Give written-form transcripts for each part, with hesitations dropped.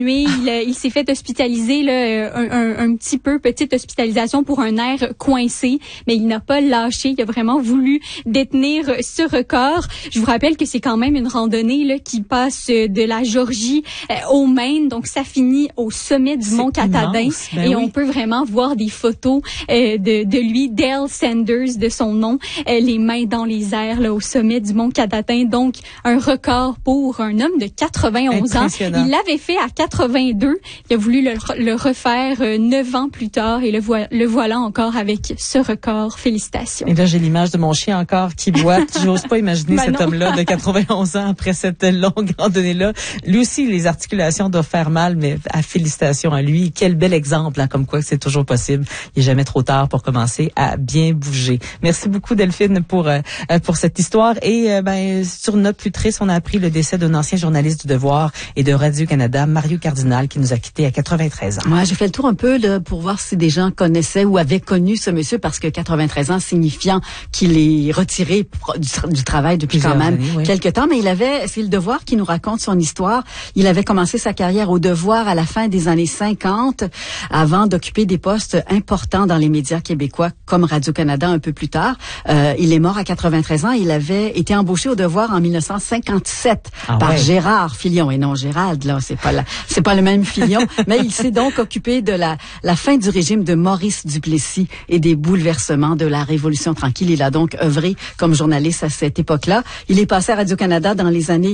Il s'est fait hospitaliser là, un petit peu, petite hospitalisation pour un nerf coincé, mais il n'a pas lâché. Il a vraiment voulu détenir ce record. Je vous rappelle que c'est quand même une randonnée là qui passe de la Géorgie au Maine, donc ça finit au sommet du mont Katahdin. On peut vraiment voir des photos de lui, Dale Sanders de son nom, les mains dans les airs là, au sommet du mont Katahdin. Donc un record pour un homme de 91 ans. Il l'avait fait à 82. Il a voulu le refaire 9 ans plus tard et le voilà encore avec ce record. Félicitations. Et là, j'ai l'image de mon chien encore qui boite. J'ose pas imaginer cet homme-là de 91 ans après cette longue randonnée-là. Lui aussi, les articulations doivent faire mal, mais félicitations à lui. Quel bel exemple, hein, comme quoi c'est toujours possible. Il n'est jamais trop tard pour commencer à bien bouger. Merci beaucoup, Delphine, pour cette histoire. Et sur une note plus triste, on a appris le décès d'un ancien journaliste du Devoir et de Radio-Canada, Mario Cardinal, qui nous a quittés à 93 ans. Ouais, j'ai fait le tour un peu pour voir si des gens connaissaient ou avaient connu ce monsieur, parce que 93 ans signifiant qu'il est retiré du travail depuis plusieurs quand même années, quelques temps. Mais c'est le Devoir qui nous raconte son histoire. Il avait commencé sa carrière au Devoir à la fin des années 50, avant d'occuper des postes importants dans les médias québécois, comme Radio-Canada un peu plus tard. Il est mort à 93 ans. Il avait été embauché au Devoir en 1957 par Gérard Filion. Et non, Gérald, là, c'est pas le même Filion. Mais il s'est donc occupé de la fin du régime de Maurice Duplessis et des bouleversements de la Révolution tranquille. Il a donc œuvré comme journaliste à cette époque-là. Il est passé à Radio-Canada dans les années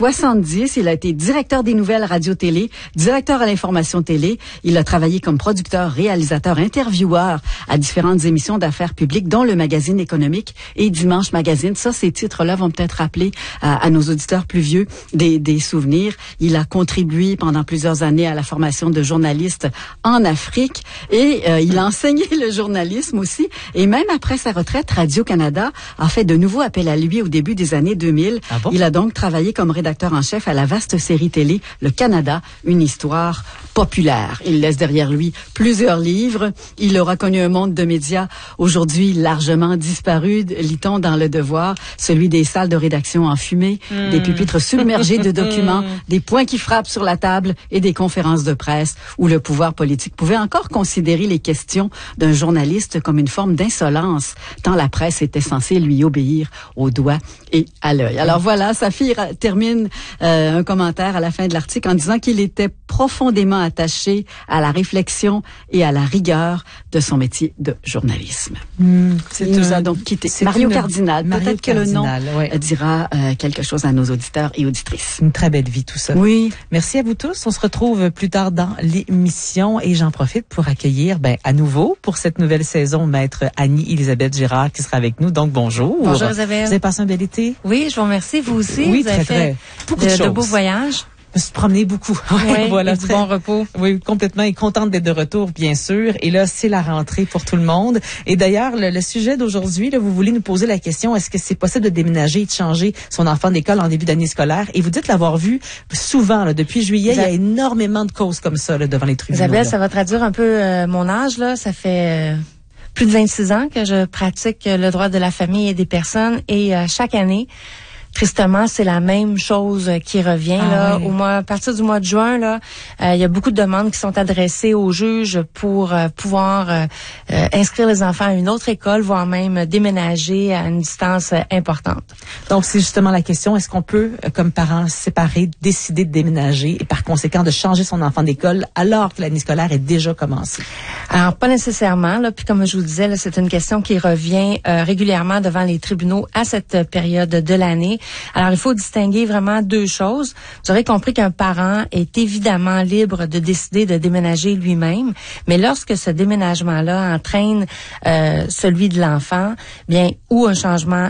70. Il a été directeur des nouvelles radio-télé, directeur à l'information télé. Il a travaillé comme producteur, réalisateur, intervieweur à différentes émissions d'affaires publiques, dont le Magazine économique et Dimanche Magazine. Ça, ces titres-là vont peut-être rappeler à nos auditeurs plus vieux des souvenirs. Il a contribué pendant plusieurs années à la formation de journalistes en Afrique et il a enseigné le journalisme aussi. Et même après sa retraite, Radio-Canada a fait de nouveau appel à lui au début des années 2000. Ah bon? Il a donc travaillé comme rédacteur en chef à la vaste série télé Le Canada, une histoire populaire. Il laisse derrière lui plusieurs livres. Il aura connu un monde de médias aujourd'hui largement disparu, lit-on dans Le Devoir, celui des salles de rédaction enfumées, des pupitres submergés de documents, des poings qui frappent sur la table et des conférences de presse où le pouvoir politique pouvait encore considérer les questions d'un journaliste comme une forme d'insolence, tant la presse était censée lui obéir au doigt et à l'œil. Alors voilà, Saphir termine un commentaire à la fin de l'article en disant qu'il était profondément attaché à la réflexion et à la rigueur de son métier de journalisme. Il nous a donc quitté. Mario Cardinal. Peut-être que le nom dira quelque chose à nos auditeurs et auditrices. Une très belle vie, tout ça. Oui. Merci à vous tous. On se retrouve plus tard dans l'émission et j'en profite pour accueillir à nouveau pour cette nouvelle saison Maître Annie-Elisabeth Girard qui sera avec nous. Donc bonjour. Bonjour Isabelle. Vous avez passé un bel été? Oui, je vous remercie. Vous aussi? Oui, vous avez fait beaucoup de beaux voyages. Je me suis promenée beaucoup. Oui, voilà, du bon repos. Oui, complètement et contente d'être de retour, bien sûr. Et là, c'est la rentrée pour tout le monde. Et d'ailleurs, le sujet d'aujourd'hui, là, vous voulez nous poser la question, est-ce que c'est possible de déménager et de changer son enfant d'école en début d'année scolaire? Et vous dites l'avoir vu souvent, là, depuis juillet, il y a énormément de causes comme ça, là, devant les tribunaux. Isabelle, ça va traduire un peu mon âge, là. Ça fait plus de 26 ans que je pratique le droit de la famille et des personnes. Et chaque année, tristement, c'est la même chose qui revient à partir du mois de juin là, il y a beaucoup de demandes qui sont adressées aux juges pour pouvoir inscrire les enfants à une autre école, voire même déménager à une distance importante. Donc c'est justement la question, est-ce qu'on peut comme parents séparés décider de déménager et par conséquent de changer son enfant d'école alors que l'année scolaire est déjà commencée? Alors pas nécessairement là, puis comme je vous disais là, c'est une question qui revient régulièrement devant les tribunaux à cette période de l'année. Alors, il faut distinguer vraiment deux choses. Vous aurez compris qu'un parent est évidemment libre de décider de déménager lui-même, mais lorsque ce déménagement-là entraîne celui de l'enfant, bien, ou un changement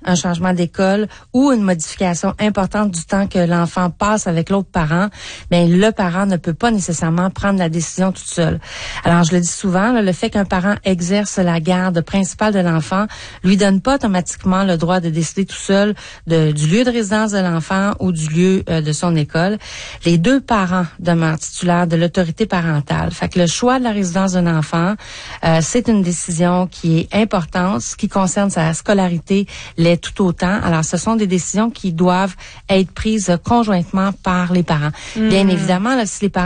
d'école ou une modification importante du temps que l'enfant passe avec l'autre parent, bien, le parent ne peut pas nécessairement prendre la décision toute seule. Alors, je le dis souvent, là, le fait qu'un parent exerce la garde principale de l'enfant lui donne pas automatiquement le droit de décider tout seul du lieu de résidence de l'enfant ou du lieu de son école. Les deux parents demeurent titulaires de l'autorité parentale. Fait que le choix de la résidence d'un enfant, c'est une décision qui est importante, ce qui concerne sa scolarité, l'est l'est tout autant. Alors, ce sont des décisions qui doivent être prises conjointement par les parents. Bien évidemment, là, si les parents